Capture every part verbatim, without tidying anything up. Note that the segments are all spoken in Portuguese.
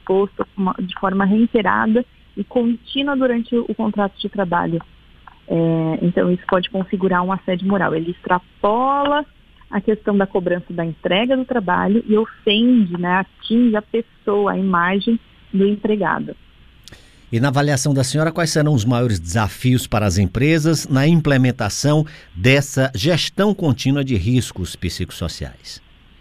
exposto uma, de forma reiterada e contínua durante o, o contrato de trabalho. É, então, isso pode configurar um assédio moral. Ele extrapola a questão da cobrança da entrega do trabalho e ofende, né, atinge a pessoa, a imagem do empregado. E na avaliação da senhora, quais serão os maiores desafios para as empresas na implementação dessa gestão contínua de riscos psicossociais?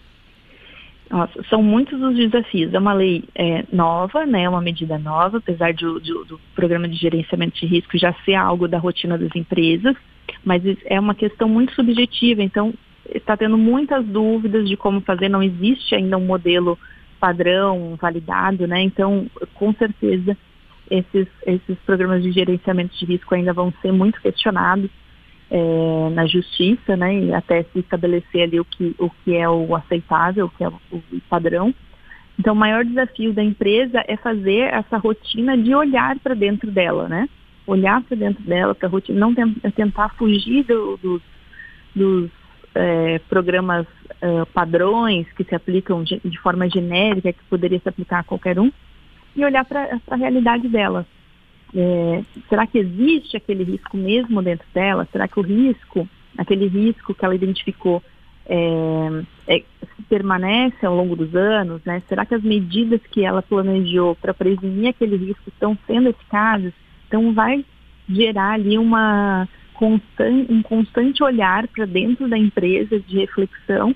Nossa, são muitos os desafios. É uma lei é, nova, né, uma medida nova, apesar de, de, do programa de gerenciamento de risco já ser algo da rotina das empresas, mas é uma questão muito subjetiva, então está tendo muitas dúvidas de como fazer, não existe ainda um modelo padrão, validado, né? Então, com certeza, esses, esses programas de gerenciamento de risco ainda vão ser muito questionados é, na justiça, né? E até se estabelecer ali o que, o que é o aceitável, o que é o, o padrão. Então, o maior desafio da empresa é fazer essa rotina de olhar para dentro dela, né? Olhar para dentro dela, para a rotina, não tem, tentar fugir do, do, dos É, programas uh, padrões que se aplicam de, de forma genérica, que poderia se aplicar a qualquer um, e olhar para a realidade dela. É, será que existe aquele risco mesmo dentro dela? Será que o risco, aquele risco que ela identificou, é, é, permanece ao longo dos anos? Né? Será que as medidas que ela planejou para prevenir aquele risco estão sendo eficazes? Então vai gerar ali uma... Constante, um constante olhar para dentro da empresa de reflexão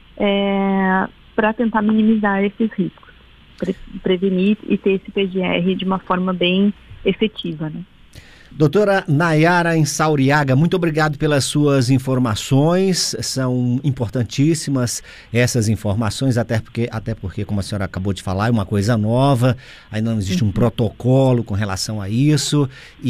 é, para tentar minimizar esses riscos, pre- prevenir e ter esse P G R de uma forma bem efetiva, né? Doutora Nayara Insauriaga, muito obrigado pelas suas informações, são importantíssimas essas informações, até porque, até porque, como a senhora acabou de falar, é uma coisa nova, ainda não existe um protocolo com relação a isso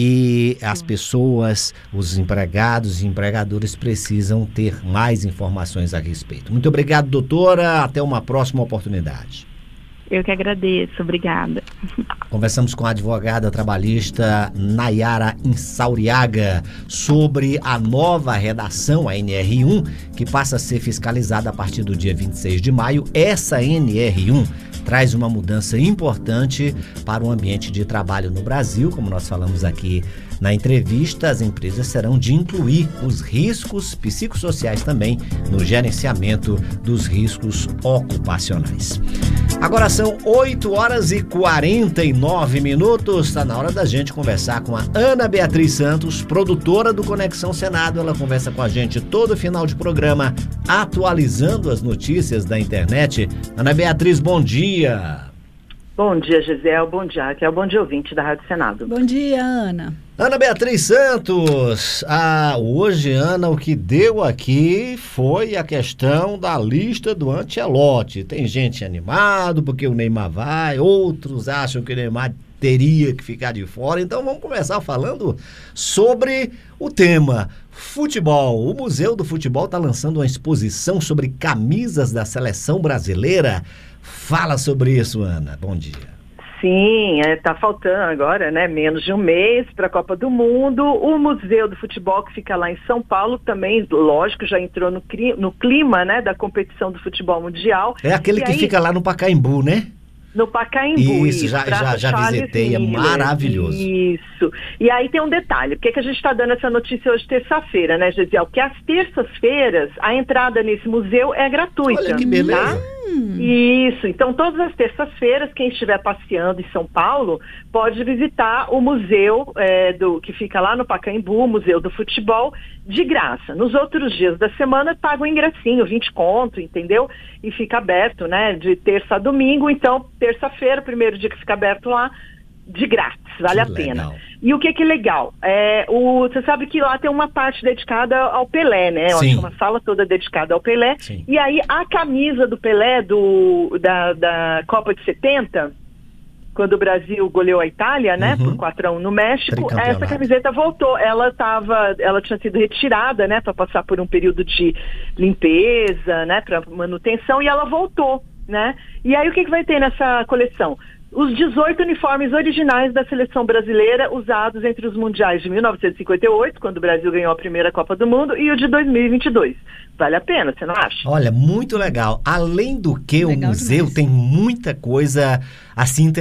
e as pessoas, os empregados e empregadores precisam ter mais informações a respeito. Muito obrigado, doutora, até uma próxima oportunidade. Eu que agradeço, obrigada. Conversamos com a advogada trabalhista Nayara Insauriaga sobre a nova redação, a N R um, que passa a ser fiscalizada a partir do dia vinte e seis de maio. Essa N R um traz uma mudança importante para o ambiente de trabalho no Brasil, como nós falamos aqui na entrevista. As empresas serão de incluir os riscos psicossociais também no gerenciamento dos riscos ocupacionais. Agora são oito horas e quarenta e nove minutos, está na hora da gente conversar com a Ana Beatriz Santos, produtora do Conexão Senado. Ela conversa com a gente todo final de programa, atualizando as notícias da internet. Ana Beatriz, bom dia. Bom dia, Gisele. Bom dia, Raquel. Bom dia, ouvinte da Rádio Senado. Bom dia, Ana. Ana Beatriz Santos, ah, hoje, Ana, o que deu aqui foi a questão da lista do Ancelotti. Tem gente animado porque o Neymar vai, outros acham que o Neymar teria que ficar de fora. Então vamos começar falando sobre o tema futebol. O Museu do Futebol está lançando uma exposição sobre camisas da seleção brasileira. Fala sobre isso, Ana. Bom dia. Sim, está é, faltando agora, né, menos de um mês para a Copa do Mundo. O Museu do Futebol, que fica lá em São Paulo, também, lógico, já entrou no, no clima, né, da competição do futebol mundial. É aquele e que aí, fica lá no Pacaembu, né? No Pacaembu. Isso, já, já, já visitei, é maravilhoso. Isso. E aí tem um detalhe, por que a gente está dando essa notícia hoje terça-feira, né, Gisele? Porque às terças-feiras a entrada nesse museu é gratuita. Olha que beleza. Tá? Isso, então todas as terças-feiras, quem estiver passeando em São Paulo pode visitar o museu é, do, que fica lá no Pacaembu, o Museu do Futebol, de graça. Nos outros dias da semana paga um ingressinho, vinte conto, entendeu? E fica aberto, né, de terça a domingo. Então, terça-feira, primeiro dia que fica aberto lá, de grátis, vale que a pena. Legal. E o que que é legal? É, o, você sabe que lá tem uma parte dedicada ao Pelé, né? Sim. Uma sala toda dedicada ao Pelé. Sim. E aí a camisa do Pelé do, da, da Copa de setenta, quando o Brasil goleou a Itália, né? Uhum. Por quatro a um no México, Tricampeonato. essa camiseta voltou. Ela tava, ela tinha sido retirada, né? Para passar por um período de limpeza, né? Para manutenção, e ela voltou, né? E aí o que que vai ter nessa coleção? Os dezoito uniformes originais da seleção brasileira usados entre os mundiais de mil novecentos e cinquenta e oito, quando o Brasil ganhou a primeira Copa do Mundo, e o de dois mil e vinte e dois. Vale a pena, você não acha? Olha, muito legal. Além do que, Legal o museu demais. tem muita coisa assim